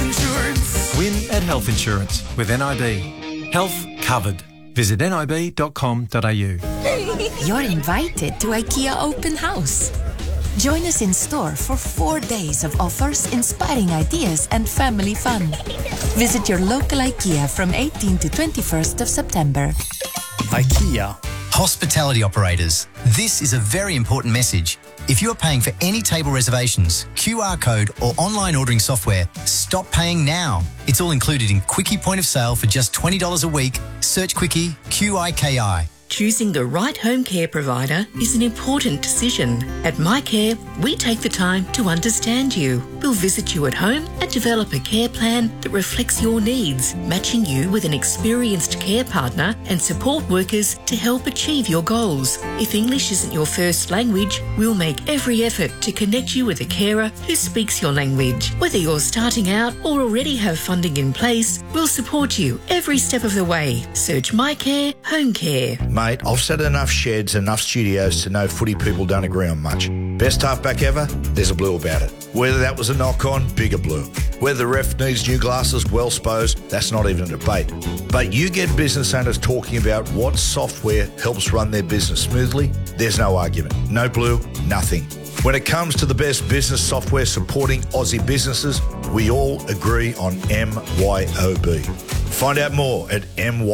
insurance. Win at health insurance with NIB. Health covered. Visit nib.com.au. You're invited to IKEA Open House. Join us in store for 4 days of offers, inspiring ideas and family fun. Visit your local IKEA from 18 to 21st of September. IKEA. Hospitality operators, this is a very important message. If you are paying for any table reservations, QR code or online ordering software, stop paying now. It's all included in Quickie Point of Sale for just $20 a week. Search Quickie, QIKI. Choosing the right home care provider is an important decision. At MyCare, we take the time to understand you. We'll visit you at home and develop a care plan that reflects your needs, matching you with an experienced care partner and support workers to help achieve your goals. If English isn't your first language, we'll make every effort to connect you with a carer who speaks your language. Whether you're starting out or already have funding in place, we'll support you every step of the way. Search MyCare Home Care. Mate, I've sat in enough sheds, enough studios to know footy people don't agree on much. Best halfback ever? There's a blue about it. Whether that was a knock-on, bigger blue. Whether the ref needs new glasses, well sposed, that's not even a debate. But you get business owners talking about what software helps run their business smoothly, there's no argument. No blue, nothing. When it comes to the best business software supporting Aussie businesses, we all agree on MYOB. Find out more at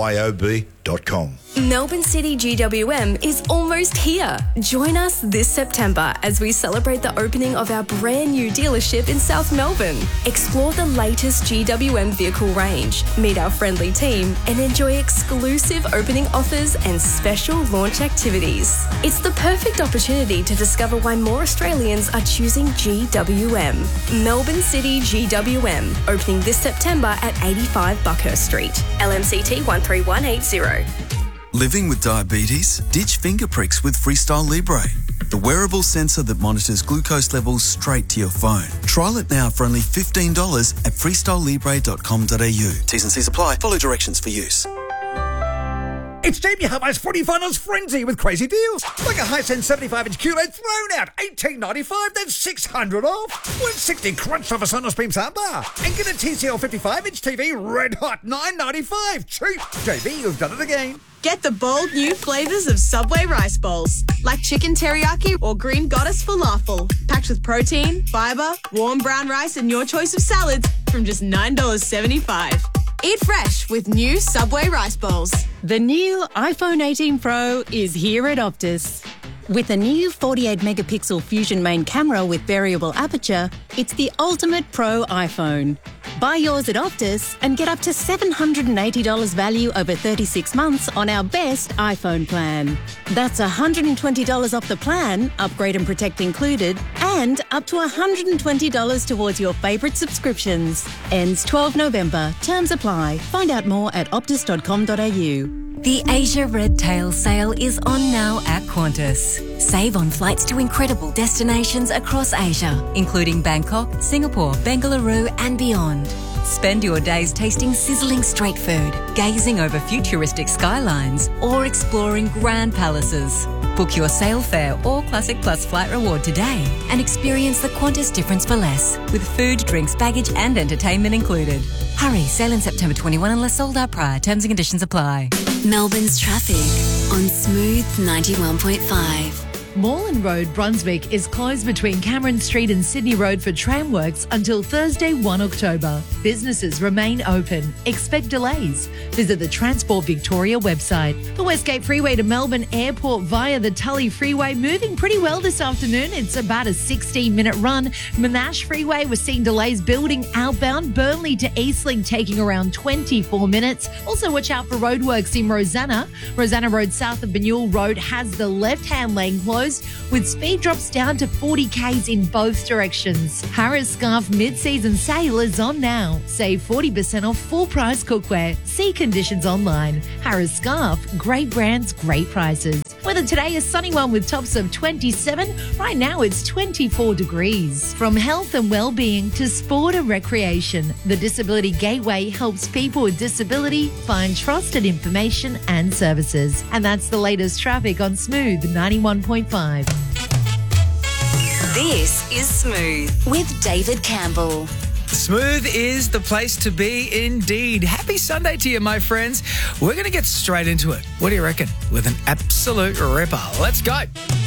myob.com. Melbourne City GWM is almost here. Join us this September as we celebrate the opening of our brand new dealership in South Melbourne. Explore the latest GWM vehicle range, meet our friendly team, and enjoy exclusive opening offers and special launch activities. It's the perfect opportunity to discover why more Australians are choosing GWM. Melbourne City GWM, opening this September at 85 Buckhurst Street. LMCT 13180. Living with diabetes? Ditch finger pricks with Freestyle Libre, the wearable sensor that monitors glucose levels straight to your phone. Trial it now for only $15 at freestylelibre.com.au. T's and C's apply. Follow directions for use. It's Jamie Hubbar's Footy Finals Frenzy with crazy deals. Like a Hisense 75-inch QLED thrown out, $18.95, then $600 off. $160 crunch off a Sonos Beam soundbar. And get a TCL 55-inch TV red hot, $9.95. Cheap. JB, you've done it again. Get the bold new flavours of Subway rice bowls, like chicken teriyaki or green goddess falafel, packed with protein, fibre, warm brown rice and your choice of salads from just $9.75. Eat fresh with new Subway rice bowls. The new iPhone 18 Pro is here at Optus. With a new 48-megapixel Fusion main camera with variable aperture, it's the ultimate pro iPhone. Buy yours at Optus and get up to $780 value over 36 months on our best iPhone plan. That's $120 off the plan, upgrade and protect included, and up to $120 towards your favourite subscriptions. Ends 12 November. Terms apply. Find out more at optus.com.au. The Asia Red Tail sale is on now at Qantas. Save on flights to incredible destinations across Asia, including Bangkok, Singapore, Bengaluru and beyond. Spend your days tasting sizzling street food, gazing over futuristic skylines or exploring grand palaces. Book your sail fare or Classic Plus flight reward today and experience the Qantas difference for less, with food, drinks, baggage and entertainment included. Hurry, sail in September 21 unless sold out prior. Terms and conditions apply. Melbourne's traffic on Smooth 91.5. Moreland Road, Brunswick is closed between Cameron Street and Sydney Road for tramworks until Thursday 1 October. Businesses remain open. Expect delays. Visit the Transport Victoria website. The Westgate Freeway to Melbourne Airport via the Tully Freeway moving pretty well this afternoon. It's about a 16-minute run. Monash Freeway, we're seeing delays building outbound. Burnley to Eastlink taking around 24 minutes. Also watch out for roadworks in Rosanna. Rosanna Road south of Banyule Road has the left-hand lane closed, with speed drops down to 40 k's in both directions. Harris Scarf mid-season sale is on now. Save 40% off full-price cookware. See conditions online. Harris Scarf, great brands, great prices. Weather today is sunny one with tops of 27. Right now it's 24 degrees. From health and well-being to sport and recreation, the Disability Gateway helps people with disability find trusted information and services. And that's the latest traffic on Smooth 91.5. This is Smooth with David Campbell. Smooth is the place to be indeed. Happy Sunday to you, my friends. We're going to get straight into it. What do you reckon? With an absolute ripper. Let's go.